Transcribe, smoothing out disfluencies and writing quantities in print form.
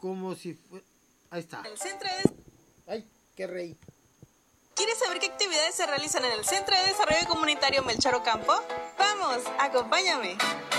como si fuera... Ahí está. El Centro de... Ay, qué rey. ¿Quieres saber qué actividades se realizan en el Centro de Desarrollo Comunitario Melchor Ocampo? ¡Vamos, acompáñame!